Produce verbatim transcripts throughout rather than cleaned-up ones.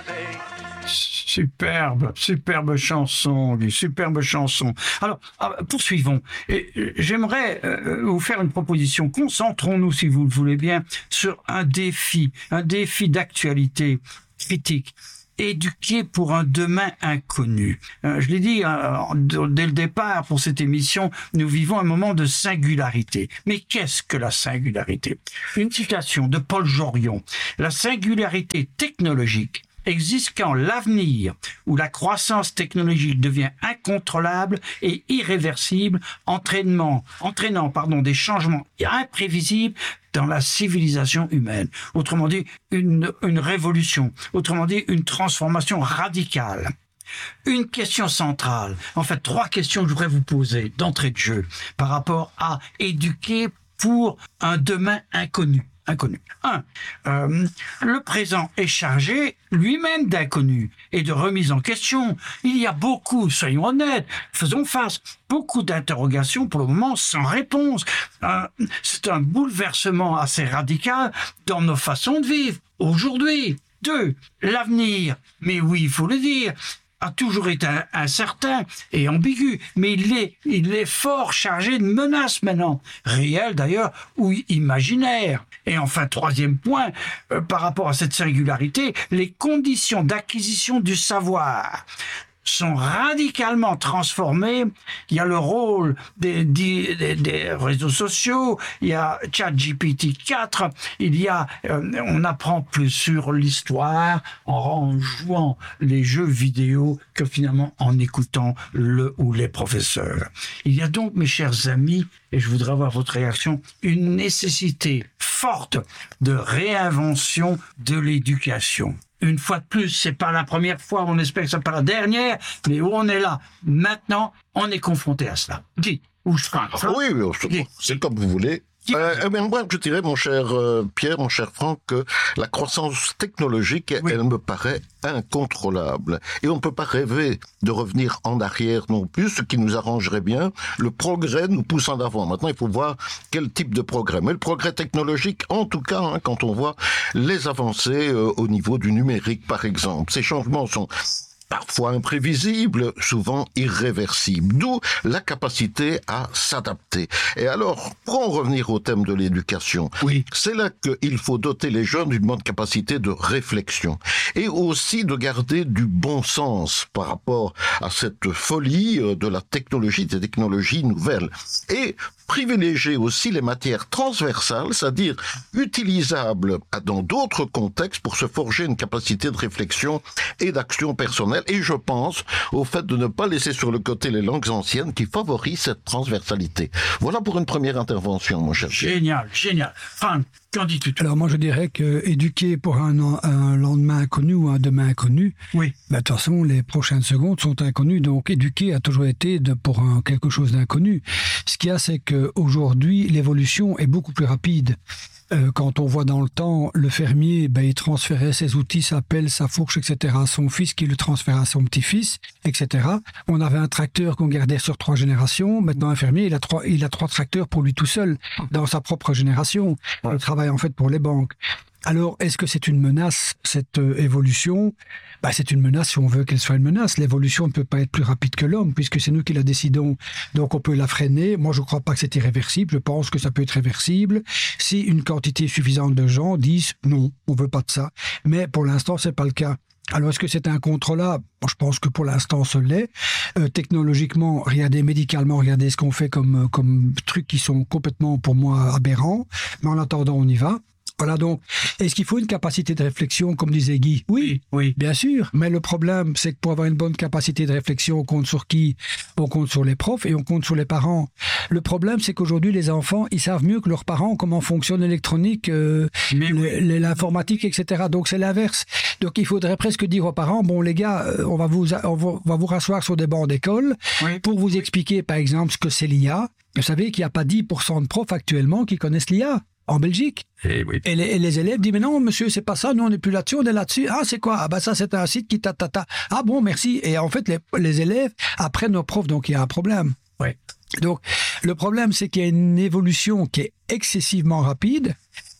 Superbe, superbe chanson, Guy, superbe chanson. Alors, poursuivons. Et j'aimerais vous faire une proposition. Concentrons-nous, si vous le voulez bien, sur un défi, un défi d'actualité critique. Éduquer pour un demain inconnu. Euh, je l'ai dit euh, dès le départ pour cette émission, nous vivons un moment de singularité. Mais qu'est-ce que la singularité? Une citation de Paul Jorion. La singularité technologique existe quand l'avenir où la croissance technologique devient incontrôlable et irréversible, entraînement, entraînant pardon, des changements imprévisibles dans la civilisation humaine. Autrement dit, une, une révolution. Autrement dit, une transformation radicale. Une question centrale, en fait trois questions que je voudrais vous poser d'entrée de jeu par rapport à éduquer pour un demain inconnu. Inconnu. Un, euh, le présent est chargé lui-même d'inconnu et de remise en question. Il y a beaucoup, soyons honnêtes, faisons face, beaucoup d'interrogations pour le moment sans réponse. Euh, c'est un bouleversement assez radical dans nos façons de vivre aujourd'hui. Deux, l'avenir, mais oui, il faut le dire, a toujours été incertain et ambigu, mais il est, il est fort chargé de menaces maintenant, réelles d'ailleurs ou imaginaires. Et enfin, troisième point, euh, par rapport à cette singularité, les conditions d'acquisition du savoir sont radicalement transformées. Il y a le rôle des, des, des réseaux sociaux, il y a ChatGPT quatre, il y a, euh, on apprend plus sur l'histoire en jouant les jeux vidéo que finalement en écoutant le ou les professeurs. Il y a donc, mes chers amis, et je voudrais avoir votre réaction, une nécessité forte de réinvention de l'éducation. Une fois de plus, c'est pas la première fois, on espère que c'est pas la dernière, mais où on est là, maintenant, on est confronté à cela. Dis, où je prends ça? Oui, oui, c'est comme vous voulez. Euh, eh bien, moi, je dirais, mon cher euh, Pierre, mon cher Franck, que la croissance technologique, oui. elle me paraît incontrôlable. Et on ne peut pas rêver de revenir en arrière non plus, ce qui nous arrangerait bien. Le progrès nous pousse en avant. Maintenant, il faut voir quel type de progrès. Mais le progrès technologique, en tout cas, hein, quand on voit les avancées euh, au niveau du numérique, par exemple, ces changements sont parfois imprévisibles, souvent irréversibles, d'où la capacité à s'adapter. Et alors, pour en revenir au thème de l'éducation, oui. c'est là qu'il faut doter les jeunes d'une bonne capacité de réflexion et aussi de garder du bon sens par rapport à cette folie de la technologie, des technologies nouvelles. Et privilégier aussi les matières transversales, c'est-à-dire utilisables dans d'autres contextes pour se forger une capacité de réflexion et d'action personnelle. Et je pense au fait de ne pas laisser sur le côté les langues anciennes qui favorisent cette transversalité. Voilà pour une première intervention, mon cher. Génial, génial. Franck, qu'en dis-tu? Alors moi je dirais que éduquer pour un, un lendemain inconnu ou un demain inconnu, oui. bah, de toute façon les prochaines secondes sont inconnues, donc éduquer a toujours été de, pour un, quelque chose d'inconnu. Ce qu'il y a, c'est qu'aujourd'hui l'évolution est beaucoup plus rapide. Euh, quand on voit dans le temps, le fermier, ben, il transférait ses outils, sa pelle, sa fourche, et cetera à son fils, qui le transférait à son petit-fils, et cetera. On avait un tracteur qu'on gardait sur trois générations. Maintenant, un fermier, il a trois, il a trois tracteurs pour lui tout seul, dans sa propre génération. Il travaille en fait pour les banques. Alors, est-ce que c'est une menace, cette euh, évolution? Bah, c'est une menace si on veut qu'elle soit une menace. L'évolution ne peut pas être plus rapide que l'homme, puisque c'est nous qui la décidons. Donc, on peut la freiner. Moi, je ne crois pas que c'est irréversible. Je pense que ça peut être réversible si une quantité suffisante de gens disent non, on ne veut pas de ça. Mais pour l'instant, ce n'est pas le cas. Alors, est-ce que c'est incontrôlable? Bon, je pense que pour l'instant, ce l'est. Euh, technologiquement, regardez, médicalement, regardez ce qu'on fait comme, comme trucs qui sont complètement, pour moi, aberrants. Mais en attendant, on y va. Voilà, donc, est-ce qu'il faut une capacité de réflexion, comme disait Guy? Oui, oui, bien sûr. Mais le problème, c'est que pour avoir une bonne capacité de réflexion, on compte sur qui? On compte sur les profs et on compte sur les parents. Le problème, c'est qu'aujourd'hui, les enfants, ils savent mieux que leurs parents comment fonctionne l'électronique, euh, oui. l'informatique, et cetera. Donc, c'est l'inverse. Donc, il faudrait presque dire aux parents, bon, les gars, on va vous, on va, on va vous rasseoir sur des bancs d'école oui. pour vous expliquer, par exemple, ce que c'est l'I A. Vous savez qu'il n'y a pas dix pour cent de profs actuellement qui connaissent l'I A. En Belgique. Et, oui. et, les, et les élèves disent, mais non, monsieur, c'est pas ça, nous, on n'est plus là-dessus, on est là-dessus. Ah, c'est quoi? Ah, ben ça, c'est un site qui ta, ta, ta. Ah bon, merci. Et en fait, les, les élèves apprennent aux profs, donc il y a un problème. Ouais. Donc, le problème, c'est qu'il y a une évolution qui est excessivement rapide.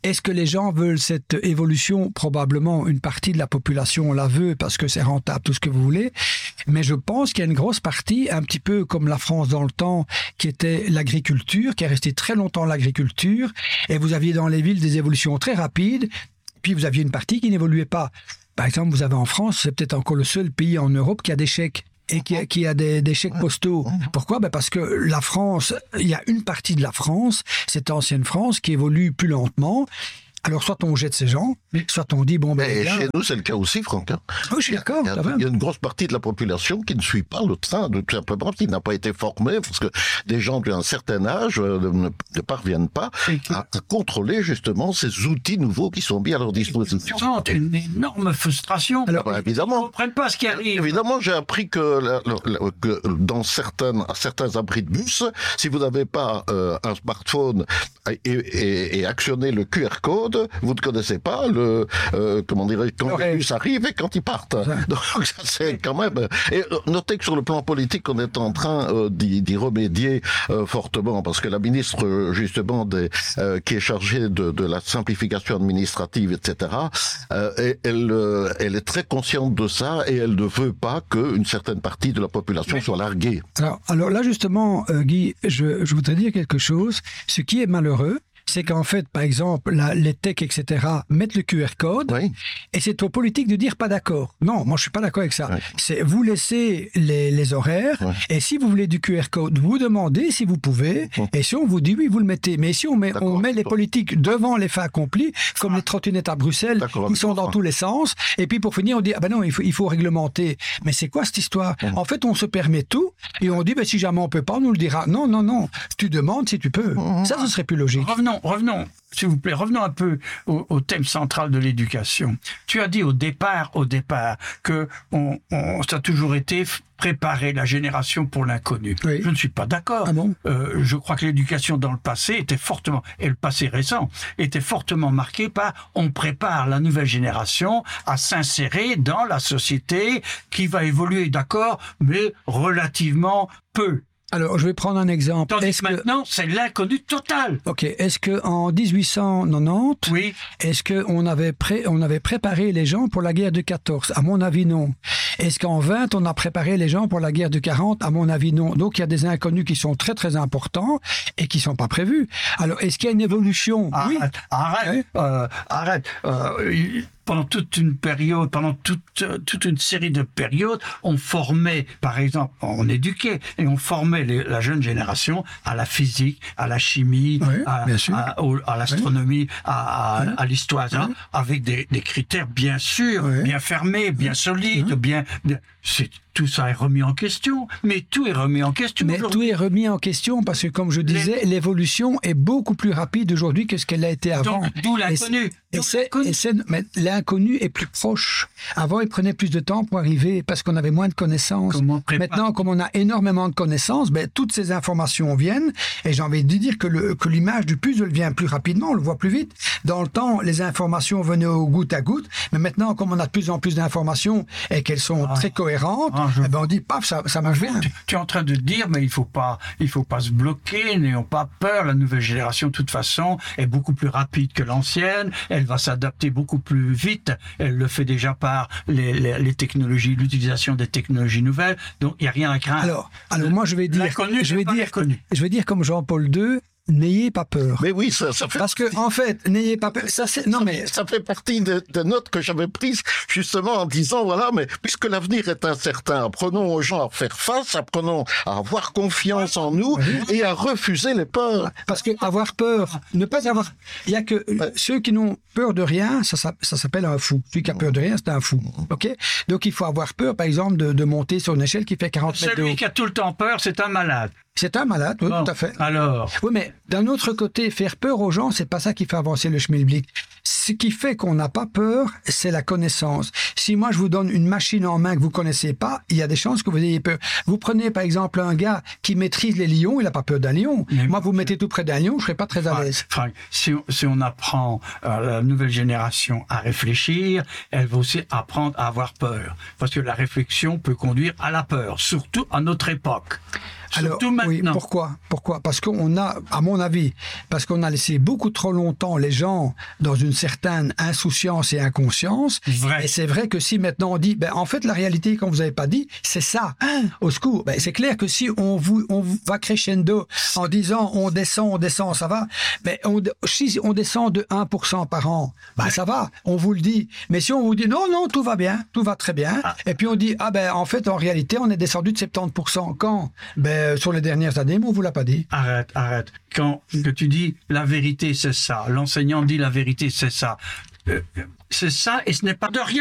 Est-ce que les gens veulent cette évolution? Probablement, une partie de la population la veut parce que c'est rentable, tout ce que vous voulez. Mais je pense qu'il y a une grosse partie, un petit peu comme la France dans le temps, qui était l'agriculture, qui est restée très longtemps l'agriculture. Et vous aviez dans les villes des évolutions très rapides. Puis vous aviez une partie qui n'évoluait pas. Par exemple, vous avez en France, c'est peut-être encore le seul pays en Europe qui a des chèques. Et qui a, qui a des, des chèques postaux. Pourquoi? Ben parce que la France, il y a une partie de la France, cette ancienne France, qui évolue plus lentement. Alors, soit on jette ces gens, soit on dit, bon, ben... Et là, chez nous, c'est le cas aussi, Franck. Hein. Oui, je suis d'accord. Il y, a, il y a une grosse partie de la population qui ne suit pas le train, de, tout simplement, qui n'a pas été formée, parce que des gens d'un certain âge euh, ne, ne parviennent pas à, à contrôler, justement, ces outils nouveaux qui sont mis à leur disposition. C'est une énorme frustration. Alors, ben, évidemment. Ils ne comprennent pas ce qui arrive. Évidemment, j'ai appris que, la, la, la, que dans certains, certains abris de bus, si vous n'avez pas euh, un smartphone et, et, et actionné le Q R code, vous ne connaissez pas le euh, comment dire quand les bus arrivent et quand ils partent. Donc ça c'est quand même. Et notez que sur le plan politique, on est en train euh, d'y, d'y remédier euh, fortement parce que la ministre justement des, euh, qui est chargée de, de la simplification administrative, et cetera. Euh, elle euh, elle est très consciente de ça et elle ne veut pas qu'une certaine partie de la population soit larguée. Alors, alors là justement, euh, Guy, je, je voudrais dire quelque chose. Ce qui est malheureux, c'est qu'en fait, par exemple, la, les techs, et cetera, mettent le Q R code, oui. Et c'est aux politiques de dire pas d'accord. Non, moi je suis pas d'accord avec ça. Oui. C'est vous laissez les, les horaires, oui. Et si vous voulez du Q R code, vous demandez si vous pouvez, oui. Et si on vous dit oui, vous le mettez. Mais si on met, on met les politiques devant les faits accomplis, comme ah. les trottinettes à Bruxelles, ils sont dans tous les sens, et puis pour finir, on dit ah ben non, il faut, il faut réglementer. Mais c'est quoi cette histoire? oui. En fait, on se permet tout, et on dit ben si jamais on peut pas, on nous le dira. Non, non, non, tu demandes si tu peux. Oui. Ça, ce serait plus logique. Revenons. Revenons, s'il vous plaît, revenons un peu au, au thème central de l'éducation. Tu as dit au départ, au départ, que on, on, ça a toujours été préparer la génération pour l'inconnu. Oui. Je ne suis pas d'accord. Ah bon euh, je crois que l'éducation dans le passé était fortement, et le passé récent, était fortement marqué par on prépare la nouvelle génération à s'insérer dans la société qui va évoluer, d'accord, mais relativement peu. Alors, je vais prendre un exemple. Tandis est-ce que maintenant, c'est l'inconnu total. Ok. Est-ce que en dix-huit cent quatre-vingt-dix, oui. Est-ce que on avait pré... on avait préparé les gens pour la guerre de quatorze? À mon avis, non. Est-ce qu'en vingt, on a préparé les gens pour la guerre de quarante? À mon avis, non. Donc, il y a des inconnus qui sont très, très importants et qui sont pas prévus. Alors, est-ce qu'il y a une évolution? Arrête, oui. Arrête, oui. Euh, arrête. Euh, pendant toute une période, pendant toute, toute une série de périodes, on formait, par exemple, on éduquait et on formait les, la jeune génération à la physique, à la chimie, oui, à, à, à l'astronomie, oui. à, à, oui. à l'histoire, oui. Avec des, des critères bien sûrs, oui. bien fermés, bien solides, oui. bien... C'est, tout ça est remis en question, mais tout est remis en question. Mais tout est remis en question parce que, comme je disais, Les... l'évolution est beaucoup plus rapide aujourd'hui que ce qu'elle a été avant. Donc, d'où l'inconnu. Et, et, c'est, et c'est, mais l'inconnu est plus proche. Avant, il prenait plus de temps pour arriver parce qu'on avait moins de connaissances. Maintenant, comme on a énormément de connaissances, ben, toutes ces informations viennent. Et j'ai envie de dire que, le, que l'image du puzzle vient plus rapidement, on le voit plus vite. Dans le temps, les informations venaient au goutte à goutte. Mais maintenant, comme on a de plus en plus d'informations et qu'elles sont ah. très cohérentes, Ah, je... eh ben on dit paf, ça, ça marche bien. Tu, tu es en train de dire, mais il faut pas, il faut pas se bloquer, n'ayons pas peur. La nouvelle génération, de toute façon, est beaucoup plus rapide que l'ancienne. Elle va s'adapter beaucoup plus vite. Elle le fait déjà par les, les, les technologies, l'utilisation des technologies nouvelles. Donc il y a rien à craindre. Alors, alors moi je vais dire, l'inconnu, je vais dire, l'inconnu. je vais dire comme Jean-Paul deux. N'ayez pas peur. Mais oui, ça, ça fait... Parce que, en fait, n'ayez pas peur. Ça, c'est... Non, ça, mais... ça fait partie des de notes que j'avais prises, justement, en disant, voilà, mais puisque l'avenir est incertain, apprenons aux gens à faire face, apprenons à avoir confiance en nous oui. et à refuser les peurs. Parce que avoir peur, ne pas avoir... Il y a que ouais. ceux qui n'ont peur de rien, ça, ça, ça s'appelle un fou. Celui qui a peur de rien, c'est un fou. OK? Donc, il faut avoir peur, par exemple, de, de monter sur une échelle qui fait quarante mètres de haut. Celui qui a tout le temps peur, c'est un malade. C'est un malade, oui, bon, tout à fait. Alors. Oui, mais d'un autre côté, faire peur aux gens, c'est pas ça qui fait avancer le schmilblick. Ce qui fait qu'on n'a pas peur, c'est la connaissance. Si moi je vous donne une machine en main que vous connaissez pas, il y a des chances que vous ayez peur. Vous prenez par exemple un gars qui maîtrise les lions, il n'a pas peur d'un lion. Mais moi, vous mettez tout près d'un lion, je serais pas très à l'aise. Franck, si, si on apprend à la nouvelle génération à réfléchir, elle va aussi apprendre à avoir peur. Parce que la réflexion peut conduire à la peur, surtout à notre époque. Alors, surtout maintenant. Oui, pourquoi Pourquoi Parce qu'on a, à mon avis, parce qu'on a laissé beaucoup trop longtemps les gens dans une certaine insouciance et inconscience. Vrai. Et c'est vrai que si maintenant on dit, ben, en fait, la réalité, comme vous n'avez pas dit, c'est ça. Hein, au secours. Ben, c'est clair que si on, vous, on va crescendo en disant on descend, on descend, ça va. Mais on, si on descend de un pour cent par an, ben, ça va. On vous le dit. Mais si on vous dit non, non, tout va bien, tout va très bien. Ah. Et puis on dit, ah ben, en fait, en réalité, on est descendu de soixante-dix pour cent. Quand? Ben, sur les dernières années, mais on vous l'a pas dit. Arrête, arrête. Quand que tu dis la vérité, c'est ça. L'enseignant dit la vérité, c'est ça. Euh, c'est ça, et ce n'est pas de rien.